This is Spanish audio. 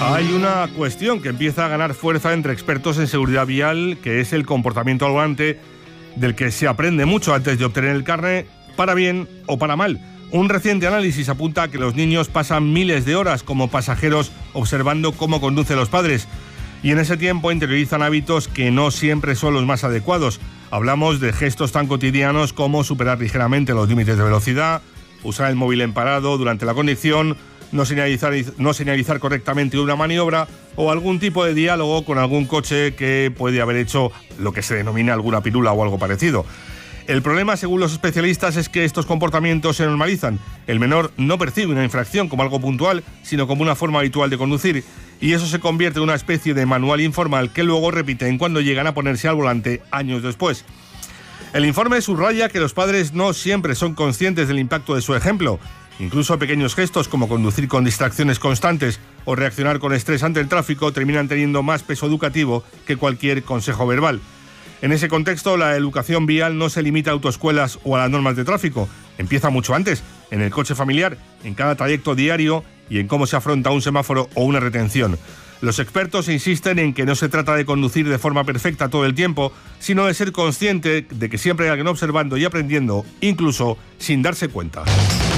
Hay una cuestión que empieza a ganar fuerza entre expertos en seguridad vial, que es el comportamiento al volante, del que se aprende mucho antes de obtener el carné, para bien o para mal. Un reciente análisis apunta a que los niños pasan miles de horas como pasajeros observando cómo conducen los padres, y en ese tiempo interiorizan hábitos que no siempre son los más adecuados. Hablamos de gestos tan cotidianos como superar ligeramente los límites de velocidad, usar el móvil en parado durante la conducción, no señalizar correctamente una maniobra o algún tipo de diálogo con algún coche que puede haber hecho lo que se denomina alguna pirula o algo parecido. El problema, según los especialistas, es que estos comportamientos se normalizan. El menor no percibe una infracción como algo puntual, sino como una forma habitual de conducir, y eso se convierte en una especie de manual informal que luego repiten cuando llegan a ponerse al volante años después. El informe subraya que los padres no siempre son conscientes del impacto de su ejemplo. Incluso pequeños gestos como conducir con distracciones constantes o reaccionar con estrés ante el tráfico terminan teniendo más peso educativo que cualquier consejo verbal. En ese contexto, la educación vial no se limita a autoescuelas o a las normas de tráfico. Empieza mucho antes, en el coche familiar, en cada trayecto diario y en cómo se afronta un semáforo o una retención. Los expertos insisten en que no se trata de conducir de forma perfecta todo el tiempo, sino de ser consciente de que siempre hay alguien observando y aprendiendo, incluso sin darse cuenta.